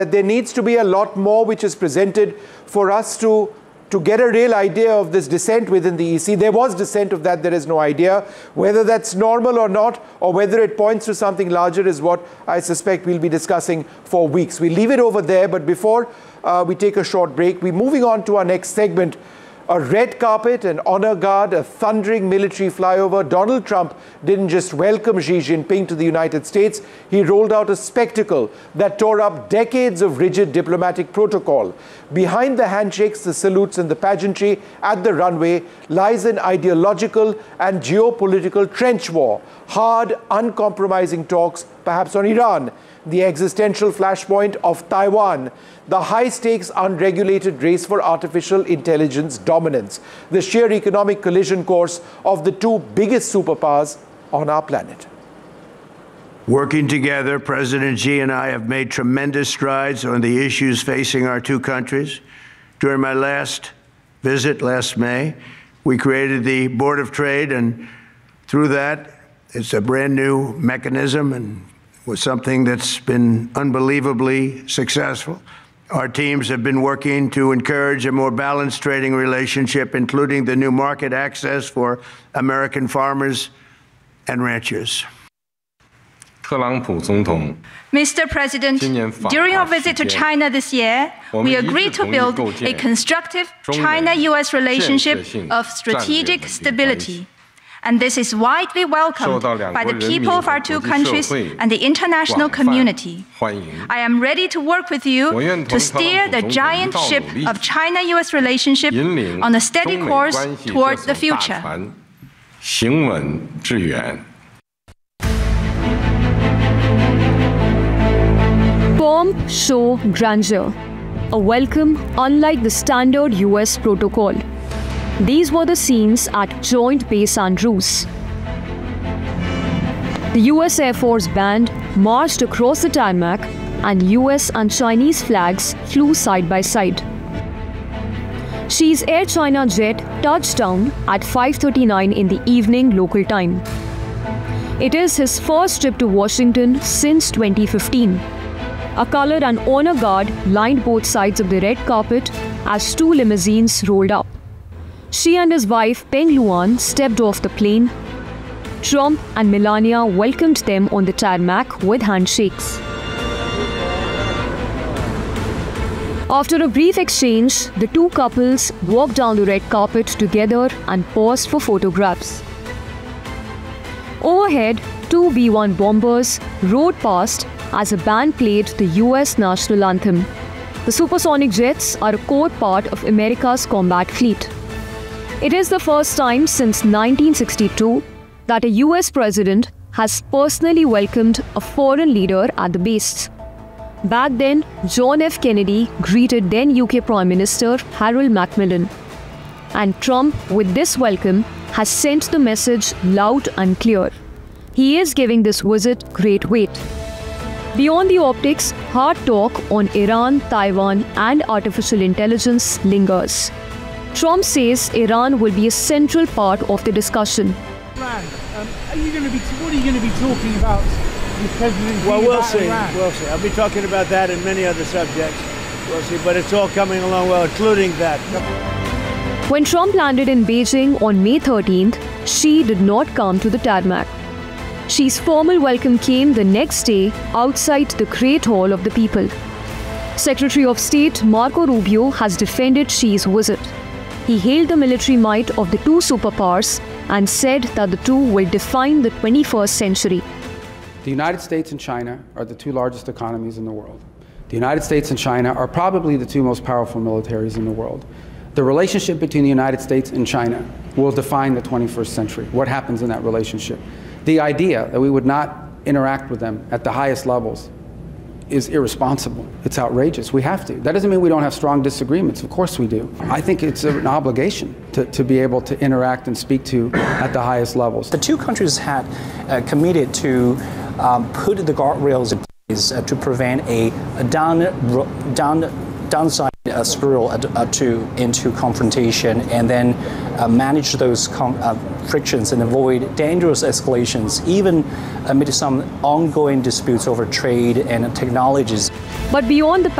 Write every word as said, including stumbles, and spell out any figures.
There needs to be a lot more which is presented for us to, to get a real idea of this dissent within the E C. There was dissent of that, there is no idea. Whether that's normal or not, or whether it points to something larger is what I suspect we'll be discussing for weeks. We'll leave it over there, but before uh, we take a short break, we're moving on to our next segment. A red carpet, an honor guard, a thundering military flyover. Donald Trump didn't just welcome Xi Jinping to the United States, he rolled out a spectacle that tore up decades of rigid diplomatic protocol. Behind the handshakes, the salutes and the pageantry at the runway lies an ideological and geopolitical trench war. Hard, uncompromising talks, perhaps on Iran, the existential flashpoint of Taiwan, the high-stakes, unregulated race for artificial intelligence dominance, the sheer economic collision course of the two biggest superpowers on our planet. Working together, President Xi and I have made tremendous strides on the issues facing our two countries. During my last visit last May, we created the Board of Trade, and through that, it's a brand new mechanism and was something that's been unbelievably successful. Our teams have been working to encourage a more balanced trading relationship, including the new market access for American farmers and ranchers. Mister President, during our visit to China this year, we agreed to build a constructive China-U S relationship of strategic stability. And this is widely welcomed by the people of our two countries and the international community. I am ready to work with you to steer the giant ship of China-U S relationship on a steady course toward the future. Pomp, show, grandeur. A welcome unlike the standard U S protocol. These were the scenes at Joint Base Andrews. The U S Air Force band marched across the tarmac and U S and Chinese flags flew side by side. Xi's Air China jet touched down at five thirty-nine in the evening local time. It is his first trip to Washington since twenty fifteen. A colored and honor guard lined both sides of the red carpet as two limousines rolled up. Xi and his wife Peng Luan stepped off the plane. Trump and Melania welcomed them on the tarmac with handshakes. After a brief exchange, the two couples walked down the red carpet together and paused for photographs. Overhead, two B one bombers rode past as a band played the U S national anthem. The supersonic jets are a core part of America's combat fleet. It is the first time since nineteen sixty-two that a U S president has personally welcomed a foreign leader at the base. Back then, John F. Kennedy greeted then U K Prime Minister Harold Macmillan. And Trump, with this welcome, has sent the message loud and clear. He is giving this visit great weight. Beyond the optics, hard talk on Iran, Taiwan, and artificial intelligence lingers. Trump says Iran will be a central part of the discussion. Iran, um, are you going to be? What are you going to be talking about with President? Well, we'll see. Iran? We'll see. I'll be talking about that and many other subjects. We'll see. But it's all coming along well, including that. When Trump landed in Beijing on May thirteenth, Xi did not come to the tarmac. Xi's formal welcome came the next day outside the Great Hall of the People. Secretary of State Marco Rubio has defended Xi's visit. He hailed the military might of the two superpowers and said that the two will define the twenty-first century. The United States and China are the two largest economies in the world. The United States and China are probably the two most powerful militaries in the world. The relationship between the United States and China will define the twenty-first century. What happens in that relationship? The idea that we would not interact with them at the highest levels is irresponsible. It's outrageous. We have to. That doesn't mean we don't have strong disagreements. Of course we do. I think it's an obligation to, to be able to interact and speak to at the highest levels. The two countries had uh, committed to um, put the guardrails in place uh, to prevent a, a down, down, downside uh, spiral uh, to, into confrontation, and then uh, manage those com uh, frictions and avoid dangerous escalations, even amid some ongoing disputes over trade and technologies. But beyond the